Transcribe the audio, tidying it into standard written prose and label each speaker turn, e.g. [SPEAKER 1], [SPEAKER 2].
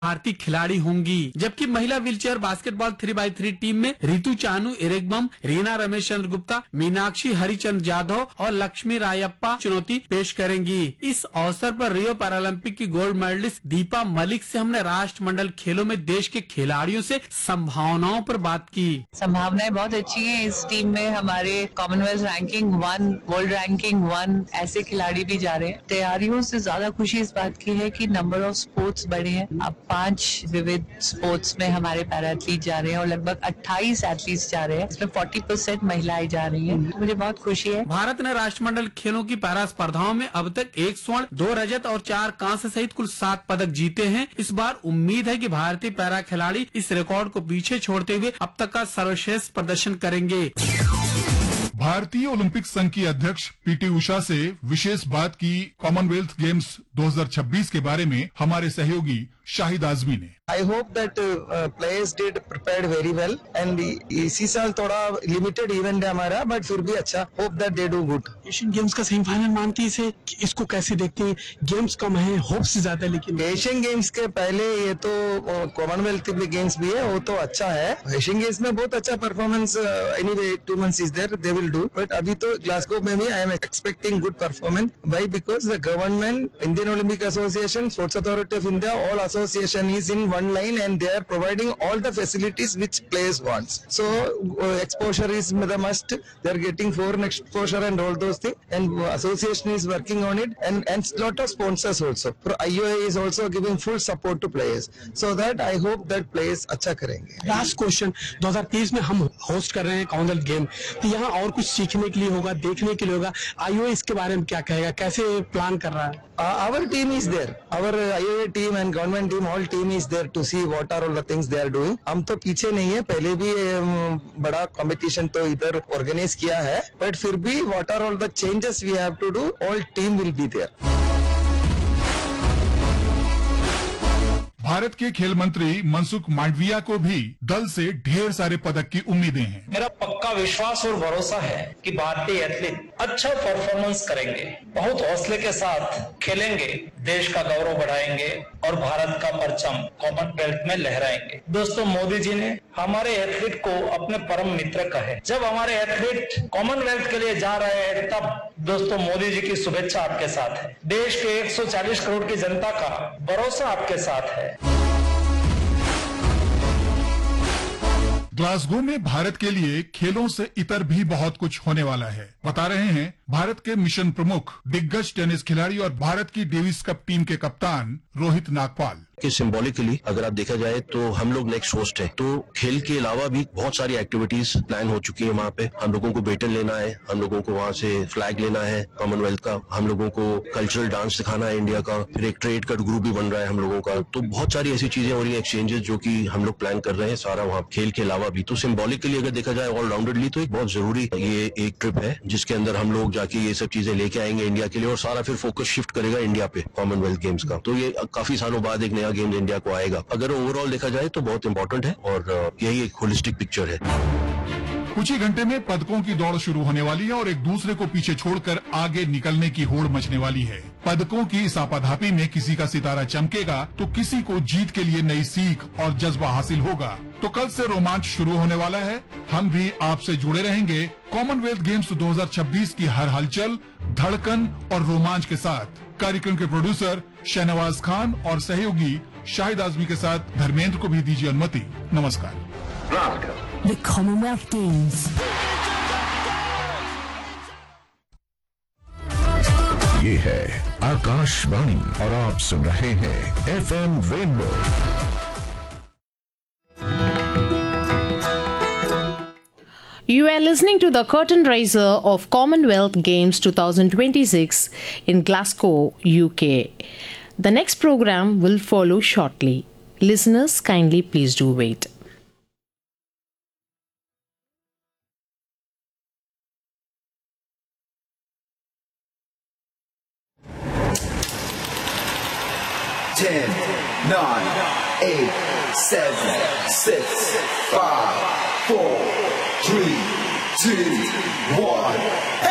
[SPEAKER 1] भारतीय खिलाड़ी होंगी। जबकि महिला व्हीलचेयर बास्केटबॉल 3x3 टीम में रितु चानू, इरेग्बम, रीना रमेश चंद्र गुप्ता, मीनाक्षी हरिचंद जाधव और लक्ष्मी रायप्पा चुनौती पेश करेंगी। इस अवसर पर रियो पैरालंपिक की गोल्ड मेडलिस्ट दीपा मलिक से हमने राष्ट्रमंडल खेलों में देश के खिलाड़ियों से संभावनाओं पर बात की।
[SPEAKER 2] संभावनाएं बहुत अच्छी हैं इस टीम में। हमारे कॉमनवेल्थ रैंकिंग 1, वर्ल्ड रैंकिंग 1 ऐसे खिलाड़ी भी जा रहे हैं। तैयारियों से ज्यादा खुशी इस बात की है कि नंबर ऑफ स्पोर्ट्स बढ़े हैं। अब 5 विविध स्पोर्ट्स में हमारे पैरा एथलीट जा रहे हैं और लगभग 28 एथलीट्स जा रहे हैं। इसमें 40% महिलाएं जा रही हैं। मुझे बहुत खुशी है।
[SPEAKER 1] भारत ने राष्ट्रमंडल खेलों की पैरा स्पर्धाओं में अब तक 1 स्वर्ण, 2 रजत और 4 कांस्य सहित कुल 7 पदक जीते हैं। इस बार उम्मीद है कि भारतीय पैरा खिलाड़ी इस रिकॉर्ड को पीछे छोड़ते हुए अब तक का सर्वश्रेष्ठ प्रदर्शन करेंगे।
[SPEAKER 3] भारतीय ओलंपिक संघ की अध्यक्ष पीटी उषा से विशेष बात की कॉमनवेल्थ गेम्स 2026 के बारे में हमारे सहयोगी शाहिद आजमी ने।
[SPEAKER 4] I hope that players did prepared very well and इसी साल थोड़ा लिमिटेड इवेंट है हमारा, बट फिर भी अच्छा, hope that they do good.
[SPEAKER 5] Asian games का सेमीफाइनल मानती है, इसको कैसे देखते हैं? गेम्स कम है, होप्स ज्यादा, लेकिन
[SPEAKER 4] एशियन गेम्स के पहले ये तो कॉमनवेल्थ गेम्स भी है, वो तो अच्छा है। एशियन गेम्स में बहुत अच्छा performance anyway 2 months is there, they will do. But अभी तो ग्लासगो में भी I am expecting good performance. Why? Because the government, Indian Olympic association, sports authority of India, all association is in one line and they are providing all the facilities which players wants. So exposure is the must. They are getting foreign exposure and all those things, and association is working on it, and lot of sponsors also. IOA is also giving full support to players, so that I hope that players अच्छा करेंगे।
[SPEAKER 5] Last question, 2023 में हम host कर रहे हैं Commonwealth game, तो यहाँ और कुछ सीखने के लिए होगा, देखने के लिए होगा। IOA इसके बारे में क्या कहेगा, कैसे प्लान कर रहा है?
[SPEAKER 4] Our team is there. Our IOA team and government team, all team is there to see what are all the things they are doing. हम तो पीछे नहीं है, पहले भी बड़ा कंपटीशन तो इधर ऑर्गेनाइज किया है, बट फिर भी what are all the changes we have to do, all team will be there.
[SPEAKER 3] Bharat के खेल मंत्री मनसुख मांडविया को भी दल से ढेर सारे पदक की उम्मीदें हैं।
[SPEAKER 6] मेरा पक्का विश्वास और भरोसा है कि भारतीय एथलीट अच्छा परफॉर्मेंस करेंगे, बहुत हौसले के साथ खेलेंगे, देश का गौरव बढ़ाएंगे और भारत का परचम कॉमनवेल्थ में लहराएंगे। दोस्तों, मोदी जी ने हमारे एथलीट को अपने परम मित्र कहे। जब हमारे एथलीट कॉमनवेल्थ के लिए जा रहे हैं, तब दोस्तों मोदी जी की शुभेच्छा आपके साथ है। देश के 140 करोड़ की जनता का भरोसा आपके साथ है।
[SPEAKER 3] ग्लासगो में भारत के लिए खेलों से इतर भी बहुत कुछ होने वाला है, बता रहे हैं भारत के मिशन प्रमुख, दिग्गज टेनिस खिलाड़ी और भारत की डेविस कप टीम के कप्तान रोहित नागपाल।
[SPEAKER 7] कि सिंबॉलिकली अगर आप देखा जाए तो हम लोग नेक्स्ट होस्ट है, तो खेल के अलावा भी बहुत सारी एक्टिविटीज प्लान हो चुकी है। वहाँ पे हम लोगों को बेटन लेना है, हम लोगों को वहाँ से फ्लैग लेना है कॉमनवेल्थ का, हम लोगों को कल्चरल डांस सिखाना है इंडिया का, फिर एक ट्रेड कट ग्रुप भी बन रहा है हम लोगों का। तो बहुत सारी ऐसी चीजें हो रही है, एक्सचेंजेस जो कि हम लोग प्लान कर रहे हैं सारा वहाँ खेल के अलावा भी। तो सिंबॉलिकली अगर देखा जाए ऑलराउंडेडली तो एक बहुत जरूरी ये एक ट्रिप है, जिसके अंदर हम लोग जाके ये सब चीजें लेके आएंगे इंडिया के लिए, और सारा फिर फोकस शिफ्ट करेगा इंडिया पे कॉमनवेल्थ गेम्स का। तो ये काफी सालों बाद एक नया गेम इंडिया को आएगा। अगर ओवरऑल देखा जाए तो बहुत इंपॉर्टेंट है और यही एक होलिस्टिक पिक्चर है।
[SPEAKER 3] कुछ ही घंटे में पदकों की दौड़ शुरू होने वाली है और एक दूसरे को पीछे छोड़कर आगे निकलने की होड़ मचने वाली है। पदकों की इस आपाधापी में किसी का सितारा चमकेगा तो किसी को जीत के लिए नई सीख और जज्बा हासिल होगा। तो कल से रोमांच शुरू होने वाला है। हम भी आपसे जुड़े रहेंगे कॉमनवेल्थ गेम्स 2026 की हर हलचल, धड़कन और रोमांच के साथ। कार्यक्रम के प्रोड्यूसर शहनवाज खान और सहयोगी शाहिद आजमी के साथ धर्मेंद्र को भी दीजिए अनुमति। नमस्कार।
[SPEAKER 8] The Commonwealth Games.
[SPEAKER 9] ये है आकाशवाणी और आप सुन रहे हैं FM rainbow.
[SPEAKER 10] You are listening to the curtain raiser of Commonwealth Games 2026 in Glasgow, UK. The next program will follow shortly. Listeners, kindly please do wait.
[SPEAKER 11] Ten, 9, 8, 7, 6, 5, 4, 3, 2, 1.